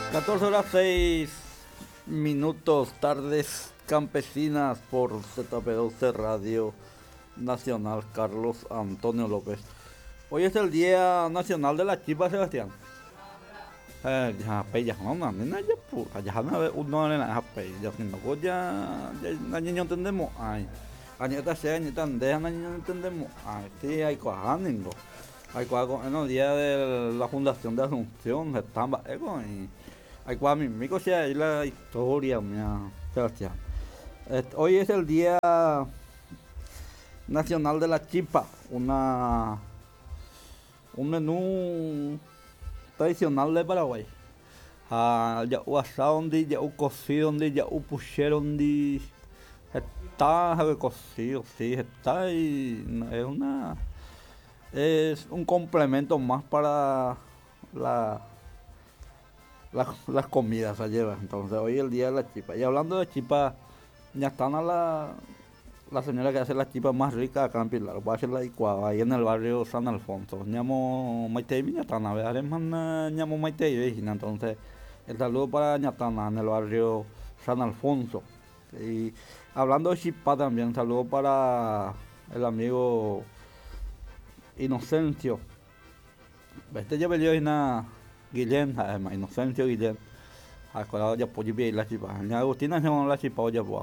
14 horas 6 minutos, tardes campesinas por ZP12 Radio Nacional Carlos Antonio López. Hoy es el Día Nacional de la Chipa, Sebastián. Ya ya no nena ya pura ya na uno na hape ya no ya na niño entendemos ay añeta sea añeta deja na niño entendemos ay sí hay cojaningo hay coago en el día de la fundación de Asunción estamba ego y hay coa mi mico sea y la historia mía Sebastián. Hoy es el Día Nacional de la Chipa, un menú tradicional de Paraguay. Ya u asado donde ya u cocido donde ya u puchero donde está cocido, sí, está y es un complemento más para la, las comidas ayer. Entonces hoy es el día de la chipa. Y hablando de chipa, ya están a la señora que hace la chipa más rica acá en Pilar. Voy a hacer la licuada ahí en el barrio San Alfonso. Ñamo Maite Ñatana, ¿verdad? Ñamo Maite entonces el saludo para Ñatana en el barrio San Alfonso. Y hablando de chipa también, saludo para el amigo Inocencio. Este ya venía una Guillén, además, Inocencio Guillén. Acordado ya por la chipa. Ña Agustina se la chipa, oye, pues,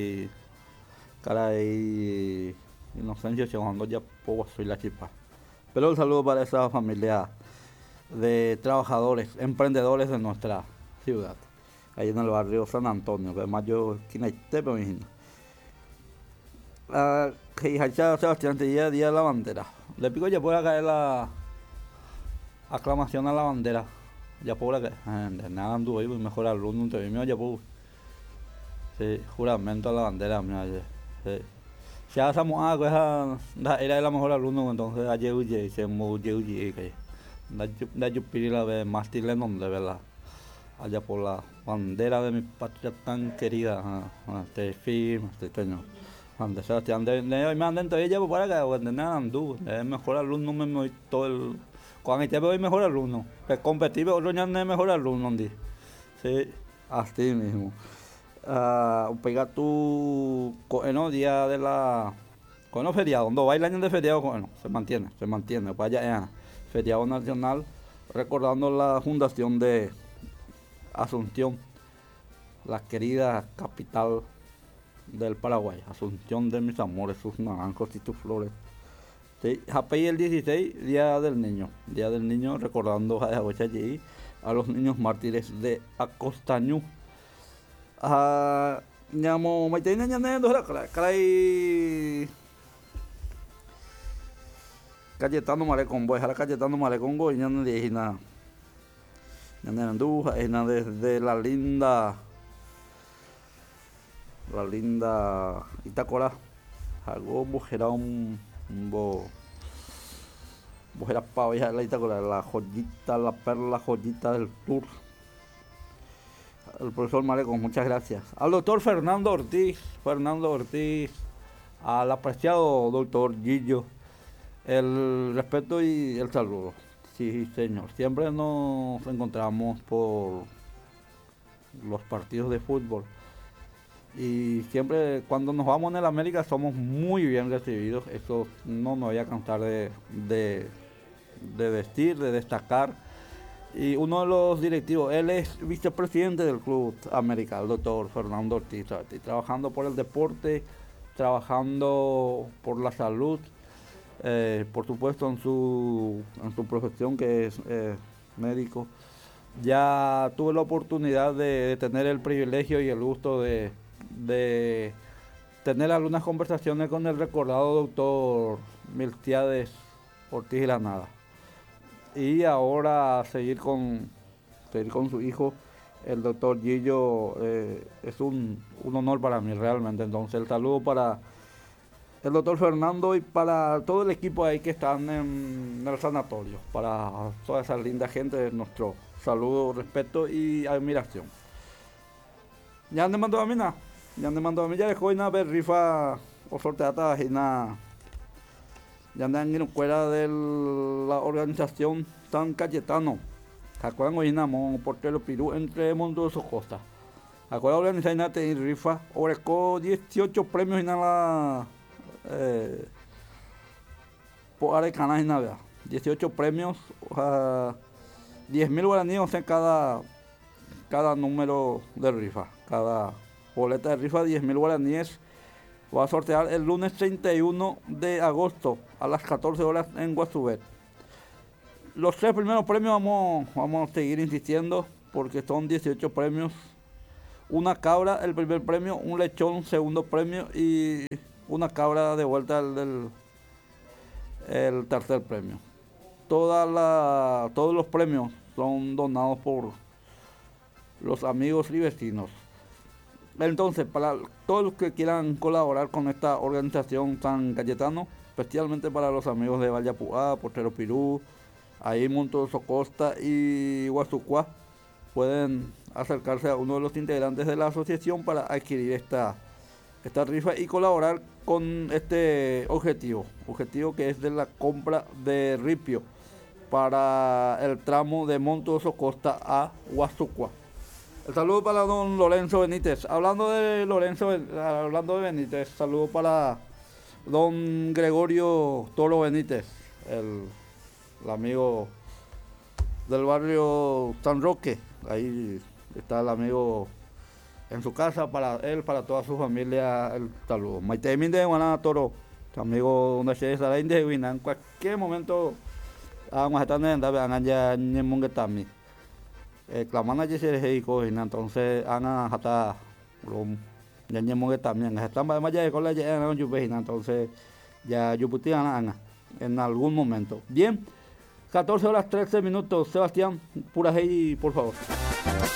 caray, Inocencio segundo ya puedo soy la chipa. Pero un saludo para esa familia de trabajadores, emprendedores de nuestra ciudad, ahí en el barrio San Antonio, que además yo esquina Itepe, me imagino. Sebastián, día de la bandera. Le pico ya puede caer la aclamación a la bandera. Ya puedo que de nada anduvo ahí, mejor alumno, un te ya puedo. Sí, juramento a la bandera, mira, sí. Si hacemos algo, era la mejor alumno, entonces ayer huye, se huye, que da yo pide la vez más tilenon de verdad. Allá por la bandera de mi patria tan querida, este firme, este señor. Ande Sebastián, me andan entre ella para acá, de nada anduvo, es mejor alumno, me voy todo el. Cuando este voy mejor alumno, que competí, otro ya no es mejor alumno, sí, así mismo. Pega tu coeno día de la coeno feriado, donde baila año de feriado coeno, se mantiene, vaya feriado nacional recordando la fundación de Asunción, la querida capital del Paraguay, Asunción de mis amores, sus naranjos y tus flores. Sí, Japey el 16, Día del Niño recordando a los niños mártires de Acostañú. Ñamo Maiteina ñanendo caray Cayetano Marecón, voy a dejar Cayetano Marecón y ñan de Ejina ñanenduja Ejina desde la linda Itacora, algo bujera bujera pavia la Itacora, la joyita, la perla joyita del tour. El profesor Marecón, muchas gracias. Al doctor Fernando Ortiz, al apreciado doctor Gillo, el respeto y el saludo. Sí, señor. Siempre nos encontramos por los partidos de fútbol. Y siempre cuando nos vamos en el América somos muy bien recibidos. Eso no me voy a cansar de decir, de destacar. Y uno de los directivos, él es vicepresidente del Club América, el doctor Fernando Ortiz, trabajando por el deporte, trabajando por la salud, por supuesto en su profesión que es médico. Ya tuve la oportunidad de tener el privilegio y el gusto de tener algunas conversaciones con el recordado doctor Miltiades Ortiz Granada. Y ahora seguir con su hijo, el doctor Gillo, es un honor para mí realmente. Entonces el saludo para el doctor Fernando y para todo el equipo ahí que están en el sanatorio, para toda esa linda gente, nuestro saludo, respeto y admiración. Ya me mandó a mí ya dejó una rifa o sorteada y nada. Ya andan en fuera de la organización San Cayetano, Acuerdan hoy namo portero Pirú entre Montoso Costa. Acuerdan organizar Inate y rifa. Orecó 18 premios en la por Arecanas y nada. 18 premios, 10.000 guaraníes en cada número de rifa. Cada boleta de rifa, 10.000 guaraníes. Va a sortear el lunes 31 de agosto a las 14 horas en Guasubet. Los 3 primeros premios vamos a seguir insistiendo porque son 18 premios. Una cabra, el primer premio, un lechón, segundo premio y una cabra de vuelta el tercer premio. Todos los premios son donados por los amigos y vecinos. Entonces, para todos los que quieran colaborar con esta organización San Cayetano, especialmente para los amigos de Vallapuá, Portero Pirú, ahí Montoso Costa y Guasucuá, pueden acercarse a uno de los integrantes de la asociación para adquirir esta rifa y colaborar con este objetivo que es de la compra de ripio para el tramo de Montoso Costa a Guasucuá. El saludo para don Lorenzo Benítez. Hablando de Benítez, saludo para don Gregorio Toro Benítez, el amigo del barrio San Roque. Ahí está el amigo en su casa, para él, para toda su familia, el saludo. Maite Minde Guaná Toro, amigo donde se estará en cualquier momento vamos a estar en ya Mungetami. Clamana ya se registró, entonces Ana hasta ya Mungetami, están más ya de cola ya entonces ya Yuputi Ana en algún momento. Bien, 14 horas 13 minutos, Sebastián Purajey, por favor.